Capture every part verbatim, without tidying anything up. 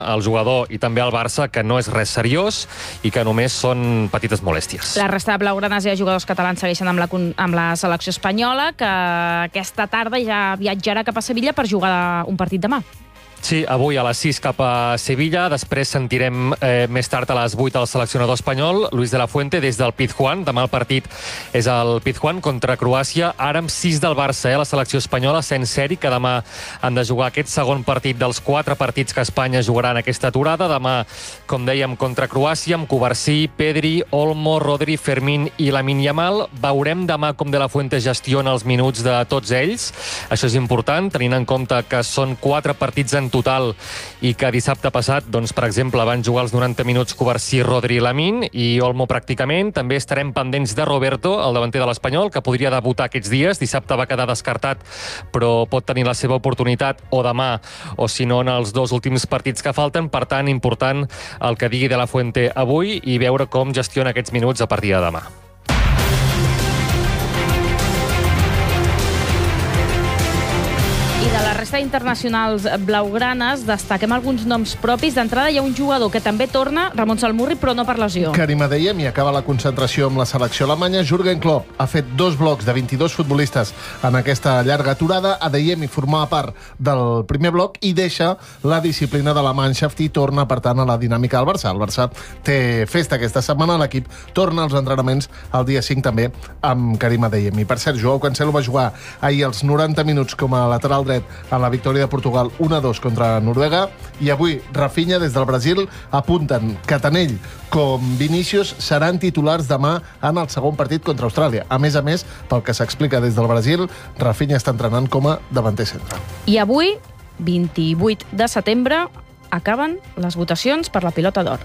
el jugador i també el Barça que no és res seriós i que només són petites molèsties. La resta de blaugranes i de jugadors catalans segueixen amb la, amb la selecció espanyola, que aquesta tarda ja viatjarà cap a Sevilla per jugar un partit demà. Sí, avui a les sis cap a Sevilla, després sentirem eh, més tard a les vuit el seleccionador espanyol, Luis de la Fuente, des del Pizjuán. Demà el partit és el Pizjuán contra Croàcia, ara amb sis del Barça, eh, la selecció espanyola, sent seri que demà han de jugar aquest segon partit dels quatre partits que Espanya jugarà en aquesta aturada. Demà, com dèiem, contra Croàcia, amb Covarsí, Pedri, Olmo, Rodri, Fermín i Lamine Yamal. Veurem demà com de la Fuente gestiona els minuts de tots ells. Això és important, tenint en compte que són quatre partits en total i que dissabte passat, doncs, per exemple, van jugar els noranta minuts Covarsí, Rodri i Lamine i Olmo pràcticament. També estarem pendents de Roberto, el davanter de l'Espanyol, que podria debutar aquests dies. Dissabte va quedar descartat, però pot tenir la seva oportunitat o demà o, si no, en els dos últims partits que falten. Per tant, important el que digui de la Fuente avui i veure com gestiona aquests minuts a partir de demà. De la resta d'internacionals blaugranes destaquem alguns noms propis. D'entrada hi ha un jugador que també torna, Ramon Salmurri, però no per lesió. Karim Adeyemi acaba la concentració amb la selecció alemanya. Jürgen Klopp ha fet dos blocs de vint-i-dos futbolistes en aquesta llarga aturada. Adeyemi formava part del primer bloc i deixa la disciplina de la Mannschaft i torna, per tant, a la dinàmica del Barça. El Barça té festa aquesta setmana. L'equip torna als entrenaments el dia cinc també amb Karim Adeyemi. Per cert, Joao Cancelo va jugar ahir els noranta minuts com a lateral dret en la victòria de Portugal un a dos contra Noruega, i avui Rafinha des del Brasil apunten que tant ell com Vinícius seran titulars demà en el segon partit contra Austràlia. A més a més, pel que s'explica des del Brasil, Rafinha està entrenant com a davanter centre. I avui, vint-i-vuit de setembre, acaben les votacions per la Pilota d'Or.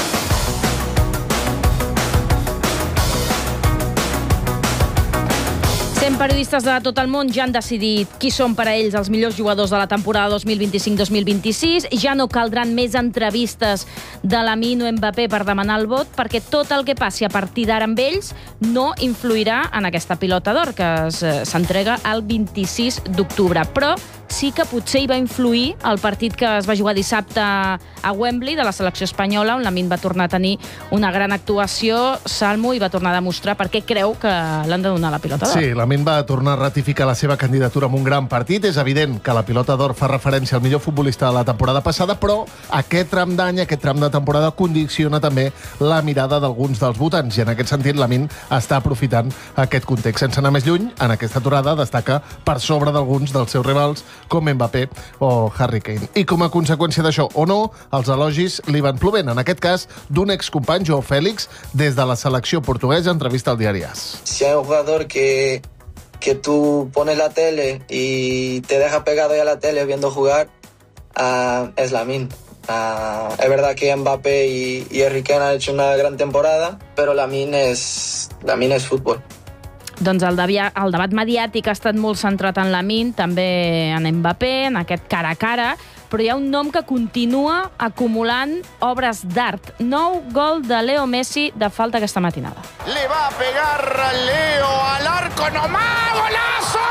cent periodistes de tot el món ja han decidit qui són per a ells els millors jugadors de la temporada dos mil vint-i-cinc dos mil vint-i-sis. Ja no caldran més entrevistes de Lamine o Mbappé per demanar el vot, perquè tot el que passi a partir d'ara amb ells no influirà en aquesta Pilota d'Or, que s'entrega el vint-i-sis d'octubre. Però sí que potser hi va influir el partit que es va jugar dissabte a Wembley de la selecció espanyola, on Lamine va tornar a tenir una gran actuació. Salmo, i va tornar a demostrar per què creu que l'han de donar la Pilota d'Or. Sí, Lamine va tornar a ratificar la seva candidatura amb un gran partit. És evident que la Pilota d'Or fa referència al millor futbolista de la temporada passada, però aquest tram d'any, aquest tram de temporada condiciona també la mirada d'alguns dels votants, i en aquest sentit Lamine està aprofitant aquest context. Sense anar més lluny, en aquesta aturada destaca per sobre d'alguns dels seus rivals com Mbappé o Harry Kane. I com a conseqüència d'això o no, els elogis li van plovent. En aquest cas, d'un excompany, Joao Félix, des de la selecció portuguesa, entrevista al diari AS. Si hay un jugador que, que tú pones la tele y te deja pegado ya a la tele viendo jugar, uh, es Lamine. Uh, es verdad que Mbappé y, y Harry Kane han hecho una gran temporada, pero Lamine es, Lamine es fútbol. Doncs el, devia, el debat mediàtic ha estat molt centrat en Lamine, també en Mbappé, en aquest cara a cara, però hi ha un nom que continua acumulant obres d'art. Nou gol de Leo Messi de falta aquesta matinada. Le va a pegar Leo al arco, nomás, golazo!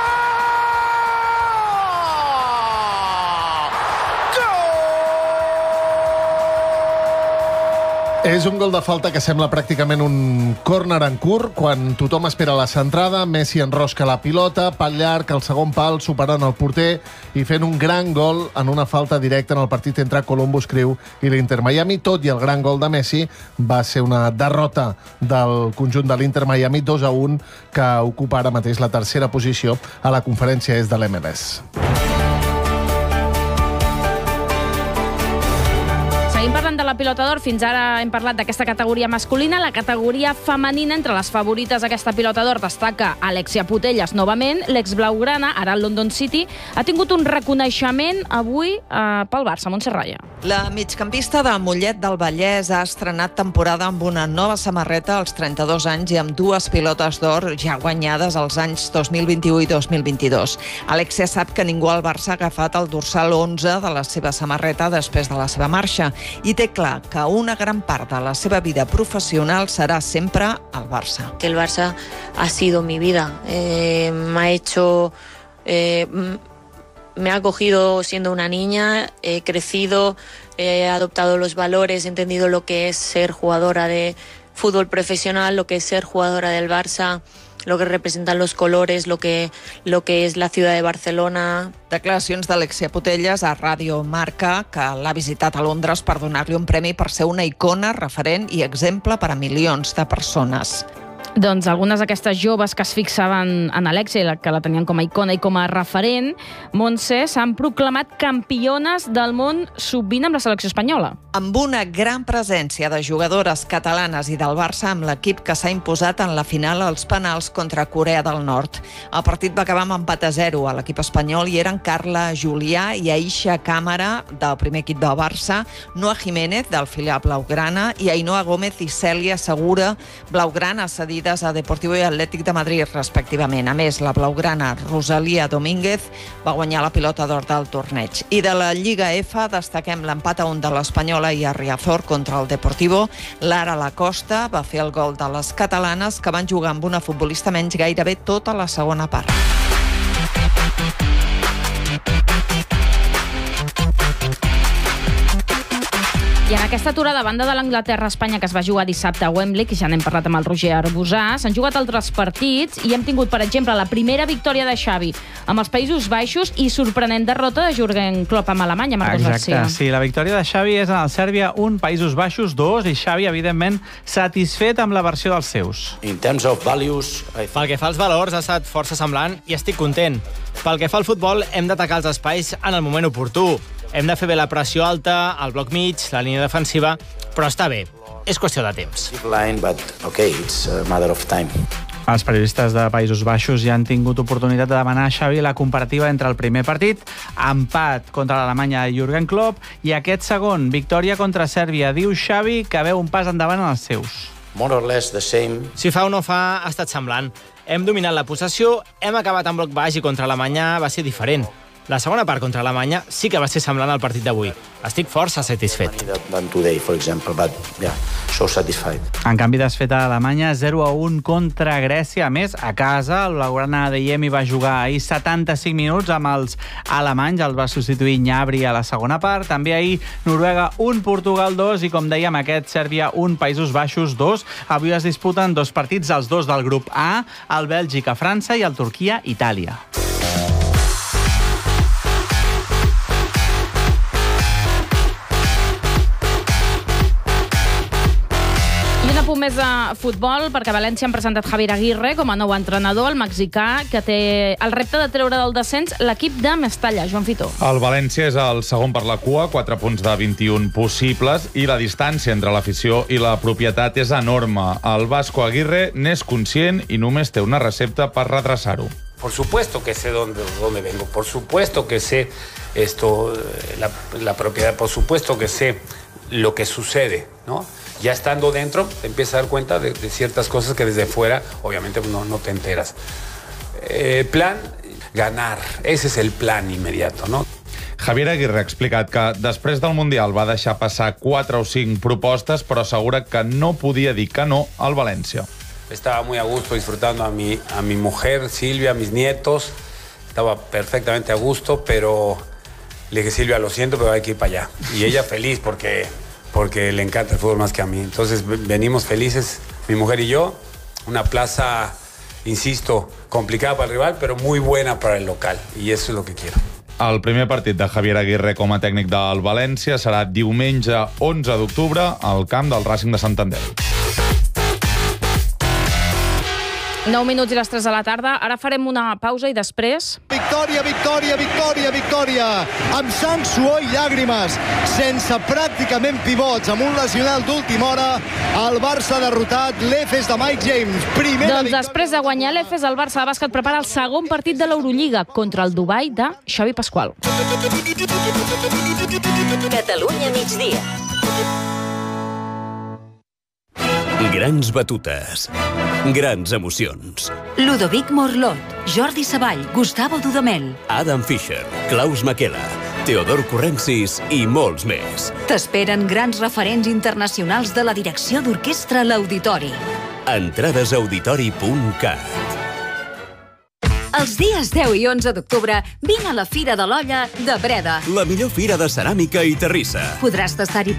És un gol de falta que sembla pràcticament un córner en curt, quan tothom espera la centrada, Messi enrosca la pilota, pal llarg, al segon pal, superant el porter i fent un gran gol en una falta directa en el partit entre Columbus Crew i l'Inter Miami. Tot i el gran gol de Messi, va ser una derrota del conjunt de l'Inter Miami, dos a un, que ocupa ara mateix la tercera posició a la conferència est de l'M L S. Seguim parlant de la Pilota d'Or. Fins ara hem parlat d'aquesta categoria masculina. La categoria femenina, entre les favorites d'aquesta Pilota d'Or, destaca Alexia Putellas novament. L'ex-blaugrana, ara al London City, ha tingut un reconeixement avui eh, pel Barça, Montse Raya. La migcampista de Mollet del Vallès ha estrenat temporada amb una nova samarreta als trenta-dos anys i amb dues pilotes d'or ja guanyades als anys dos mil vint-i-u i dos mil vint-i-dos. Alexia sap que ningú al Barça ha agafat el dorsal onze de la seva samarreta després de la seva marxa i té clar que una gran part de la seva vida professional serà sempre al Barça. Que el Barça ha sido mi vida. Eh, me ha hecho... Eh, me ha acogido siendo una niña, he crecido he adoptado los valores, he entendido lo que es ser jugadora de fútbol profesional, lo que es ser jugadora del Barça, lo que representan los colores, lo que, lo que és la ciutat de Barcelona. Declaracions d'Alexia Putellas a Ràdio Marca, que l'ha visitat a Londres per donar-li un premi per ser una icona, referent i exemple per a milions de persones. Doncs algunes d'aquestes joves que es fixaven en Alexia, que la tenien com a icona i com a referent, Montse, s'han proclamat campiones del món sub vint amb la selecció espanyola. Amb una gran presència de jugadores catalanes i del Barça amb l'equip que s'ha imposat en la final als penals contra Corea del Nord. El partit va acabar amb empat a zero a l'equip espanyol i eren Carla Julià i Aisha Càmara del primer equip del Barça, Noa Jiménez del filial blaugrana i Ainhoa Gómez i Cèlia Segura, blaugrana cedida a Deportivo i Atlètic de Madrid, respectivament. A més, la blaugrana Rosalía Domínguez va guanyar la pilota d'or del torneig. I de la Lliga F destaquem l'empat a un de l'Espanyola i a Riazor contra el Deportivo. Lara Lacosta va fer el gol de les catalanes, que van jugar amb una futbolista menys gairebé tota la segona part. I en aquesta aturada, a banda de l'Anglaterra-Espanya, que es va jugar dissabte a Wembley, que ja n'hem parlat amb el Roger Arbusà, s'han jugat altres partits i hem tingut, per exemple, la primera victòria de Xavi amb els Països Baixos i sorprenent derrota de Jürgen Klopp amb Alemanya, Marcos García. Exacte, sí, la victòria de Xavi és en el Sèrbia un, Països Baixos dos, i Xavi, evidentment, satisfet amb la versió dels seus. In terms of values... Pel que fa als valors, ha estat força semblant i estic content. Pel que fa al futbol, hem d'atacar els espais en el moment oportú. Hem de fer bé la pressió alta, el bloc mig, la línia defensiva, però està bé. És qüestió de temps. Els periodistes de Països Baixos ja han tingut oportunitat de demanar a Xavi la comparativa entre el primer partit, empat contra l'Alemanya de Jürgen Klopp, i aquest segon, victòria contra Sèrbia. Diu Xavi que veu un pas endavant en els seus. More or less the same. Si fa o no fa, ha estat semblant. Hem dominat la possessió, hem acabat en bloc baix i contra l'Alemanya va ser diferent. La segona part contra Alemanya sí que va ser semblant al partit d'avui. Estic força satisfet. En canvi, desfeta a Alemanya zero a un contra Grècia. A més, a casa, el blaugrana Adeyemi va jugar ahir setanta-cinc minuts amb els alemanys. Els va substituir Gnabry a la segona part. També ahir Noruega un, Portugal dos i, com dèiem, aquest Sèrbia un, Països Baixos dos. Avui es disputen dos partits, els dos del grup A, el Bèlgica, França i el Turquia, Itàlia. Més de futbol, perquè a València han presentat Javier Aguirre com a nou entrenador, el mexicà, que té el repte de treure del descens l'equip de Mestalla. Joan Fitó. El València és el segon per la cua, quatre punts de vint-i-un possibles, i la distància entre l'afició i la propietat és enorme. El Vasco Aguirre n'és conscient i només té una recepta per redreçar-ho. Por supuesto que sé dónde, dónde vengo, por supuesto que sé esto, la, la propiedad, por supuesto que sé lo que sucede, ¿no? Ya estando dentro, te empiezas a dar cuenta de, de ciertas cosas que desde fuera, obviamente, no, no te enteras. Eh, plan, ganar. Ese es el plan inmediato, ¿no? Javier Aguirre ha explicat que després del Mundial va deixar passar quatre o cinc propostes, però assegura que no podia dir que no al València. Estaba muy a gusto disfrutando a mi, a mi mujer, Silvia, a mis nietos. Estaba perfectamente a gusto, pero le dije, Silvia, lo siento, pero hay que ir para allá. Y ella feliz porque... porque le encanta el fútbol más que a mí. Entonces venimos felices, mi mujer y yo, una plaza, insisto, complicada para el rival, pero muy buena para el local, y eso es lo que quiero. El primer partit de Javier Aguirre com a tècnic del València serà diumenge onze d'octubre al camp del Racing de Santander. nou minuts i les tres de la tarda. Ara farem una pausa i després... Victòria, victòria, victòria, victòria! Amb sang, suor i llàgrimes, sense pràcticament pivots, amb un lesionat d'última hora, el Barça ha derrotat l'Efes de Mike James. Primera doncs després de guanyar l'Efes, el Barça de bàsquet prepara el segon partit de l'Eurolliga contra el Dubai de Xavi Pasqual. Catalunya migdia. Grans batutes. Grans emocions. Ludovic Morlot, Jordi Savall, Gustavo Dudamel, Adam Fischer, Klaus Makela, Teodor Currencis i molts més. T'esperen grans referents internacionals de la direcció d'orquestra a l'Auditori. Entrades auditori punt cat. Els dies deu i onze d'octubre vine a la Fira de l'Olla de Breda. La millor fira de ceràmica i terrissa. Podràs tastar-hi